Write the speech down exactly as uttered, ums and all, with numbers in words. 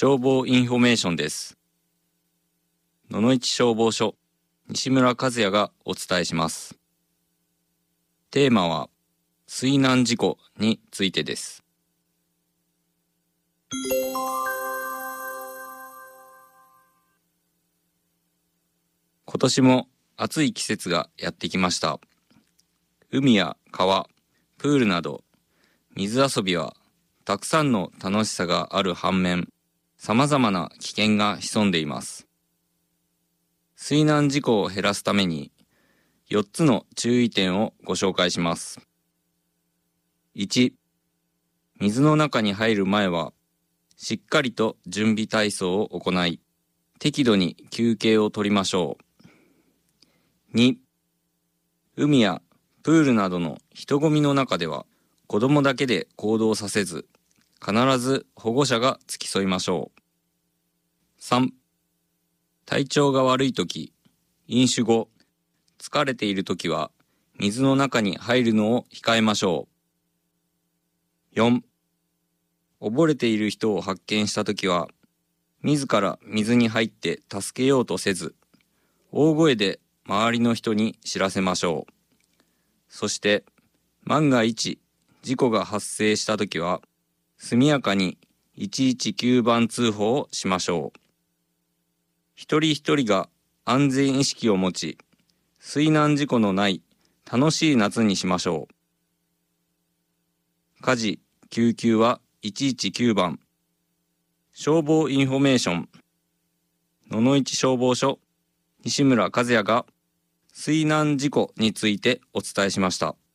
消防インフォメーションです。野々市消防署西村和也がお伝えします。テーマは水難事故についてです。今年も暑い季節がやってきました。海や川、プールなど水遊びはたくさんの楽しさがある反面、様々な危険が潜んでいます。水難事故を減らすためによっつの注意点をご紹介します。いち、水の中に入る前はしっかりと準備体操を行い、適度に休憩を取りましょう。に、海やプールなどの人混みの中では子供だけで行動させず、必ず保護者が付き添いましょう。さん、体調が悪いとき、飲酒後、疲れているときは水の中に入るのを控えましょう。よん、溺れている人を発見したときは、自ら水に入って助けようとせず、大声で周りの人に知らせましょう。そして、万が一事故が発生したときは、速やかにいちいちきゅうばん通報をしましょう。一人一人が安全意識を持ち、水難事故のない楽しい夏にしましょう。火事・救急はいちいちきゅうばん。消防インフォメーション。野々市消防署西村和也が水難事故についてお伝えしました。